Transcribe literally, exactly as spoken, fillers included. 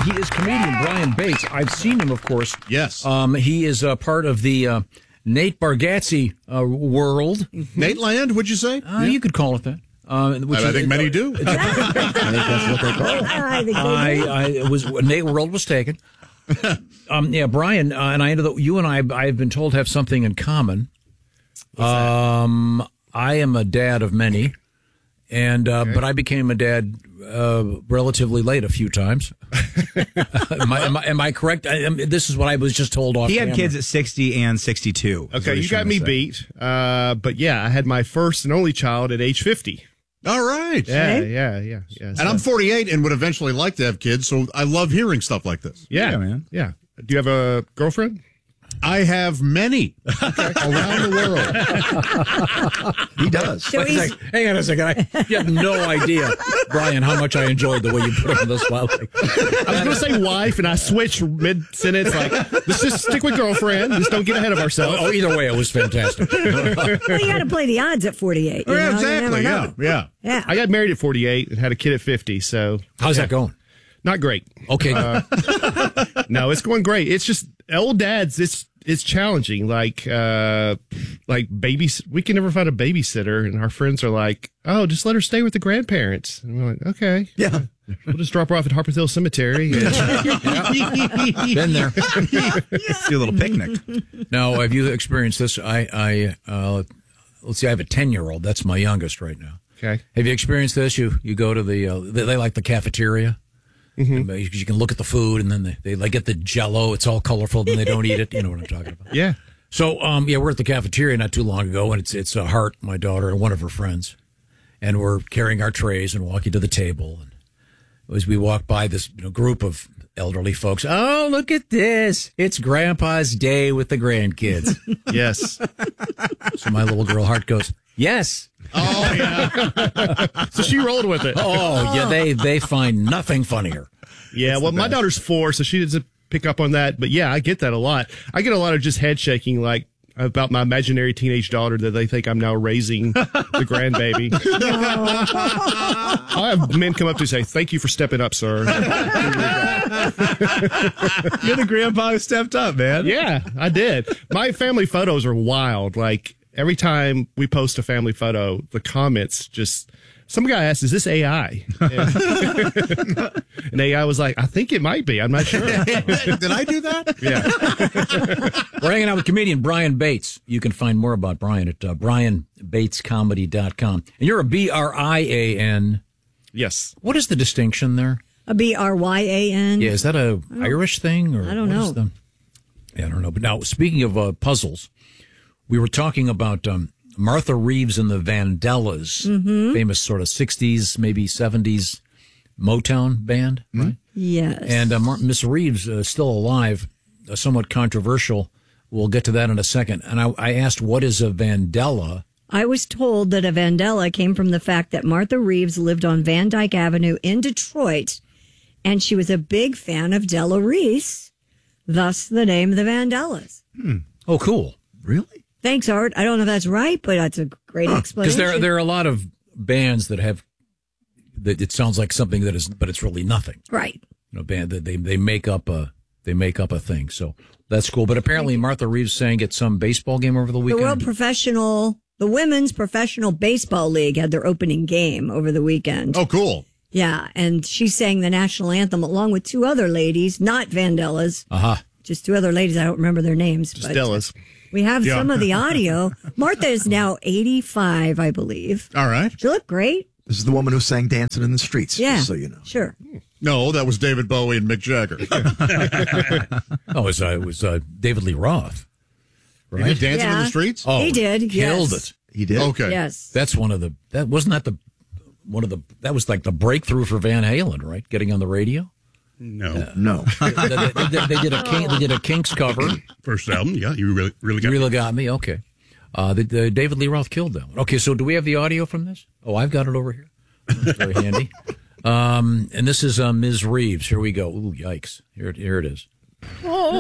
he is comedian Brian Bates. I've seen him, of course. Yes. Um, he is a part of the uh, Nate Bargatze uh, world. Nate Land, would you say? Uh, yeah. You could call it that. Uh, which I is, think many do. I think that's what they call it. I, I it was Nate World was taken. Um, yeah, Brian, uh, and I ended up, you and I, I've been told, have something in common. Um, I am a dad of many, and uh, okay. but I became a dad uh, relatively late a few times. am, I, am, I, am I correct? I, am, this is what I was just told off. He had camera. kids at sixty and sixty-two. Okay, you got me beat. Uh, but yeah, I had my first and only child at age fifty. All right. Yeah, yeah, yeah, yeah. And so. I'm forty-eight and would eventually like to have kids, so I love hearing stuff like this. Yeah, yeah, man. Yeah. Do you have a girlfriend? I have many okay. around the world. He does. So like, hang on a second. I, you have no idea, Brian, how much I enjoyed the way you put it on the spot. Like, I was going to say wife, and I switched mid-sentence. Like, let's just stick with girlfriend. Just don't get ahead of ourselves. Oh, either way, it was fantastic. Well, you got to play the odds at forty-eight. Oh, yeah, know? exactly. Yeah, yeah, yeah. I got married at forty-eight and had a kid at fifty. So how's yeah. that going? Not great. Okay. Uh, no, it's going great. It's just old dads. It's it's challenging. Like uh, like babies. We can never find a babysitter, and our friends are like, "Oh, just let her stay with the grandparents." And we're like, "Okay, yeah, we'll just drop her off at Harpeth Hill Cemetery." And been there. Do a little picnic. Now, have you experienced this? I I uh, let's see. I have a ten-year-old. That's my youngest right now. Okay. Have you experienced this? You you go to the uh, they, they like the cafeteria. Mm-hmm. You, you can look at the food, and then they, they like get the Jell-O. It's all colorful, then they don't eat it. You know what I'm talking about? Yeah. So, um, yeah, we're at the cafeteria not too long ago, and it's it's uh, Hart, my daughter, and one of her friends, and we're carrying our trays and walking to the table. And as we walk by this you know, group of elderly folks, oh, look at this! It's Grandpa's day with the grandkids. Yes. So my little girl Hart goes, yes. Oh yeah. So she rolled with it. Oh yeah, they they find nothing funnier. Yeah, That's well, my daughter's four, so she doesn't pick up on that. But yeah, I get that a lot. I get a lot of just head shaking, like about my imaginary teenage daughter that they think I'm now raising the grandbaby. I have men come up to me and say, "Thank you for stepping up, sir." You're the grandpa who stepped up, man. Yeah, I did. My family photos are wild. Like every time we post a family photo, the comments just. Some guy asked, "Is this A I?" And, and A I was like, "I think it might be. I'm not sure." Did I do that? Yeah. We're hanging out with comedian Brian Bates. You can find more about Brian at uh, brian bates comedy dot com. And you're a B R I A N. Yes. What is the distinction there? A B R Y A N. Yeah, is that a Irish thing? Or I don't what know. is the, yeah, I don't know. But now, speaking of uh, puzzles, we were talking about um, Martha Reeves and the Vandellas, mm-hmm. famous sort of sixties, maybe seventies Motown band, right? Yes. And uh, Mar- Miss Reeves uh, still alive, uh, somewhat controversial. We'll get to that in a second. And I, I asked, what is a Vandella? I was told that a Vandella came from the fact that Martha Reeves lived on Van Dyke Avenue in Detroit, and she was a big fan of Della Reese, thus the name the Vandellas. Hmm. Oh, cool. Really? Thanks, Art. I don't know if that's right, but that's a great Because explanation. there, there are a lot of bands that have, that it sounds like something that is, but it's really nothing. Right. You know, band that they, they make up a, they make up a thing. So that's cool. But apparently Martha Reeves sang at some baseball game over the The weekend. World Professional, the Women's Professional Baseball League had their opening game over the weekend. Oh, cool. Yeah, and she sang the national anthem along with two other ladies, not Vandellas. Uh-huh. Just two other ladies. I don't remember their names. Just but Dellas. We have Yeah. some of the audio. Martha is now eighty-five, I believe. All right. She looked great. This is the woman who sang Dancing in the Streets, Yeah. just so you know. Sure. No, that was David Bowie and Mick Jagger. Oh, it was, uh, it was uh, David Lee Roth. Right? Right? Dancing in Yeah. the Streets? Oh, He did, Killed yes. it. He did? Okay. Yes. That's one of the, that wasn't that the, one of the, that was like the breakthrough for Van Halen, right? Getting on the radio. No. No. they, they- they- they did a King, they did a Kinks cover. First album, yeah, you really, really got You me. really got me. Okay. Uh, the, the David Lee Roth killed that one. Okay, so do we have the audio from this? Oh, I've got it over here. That's very handy. Um, and this is uh, Miz Reeves. Here we go. Ooh, yikes! Here, here it is.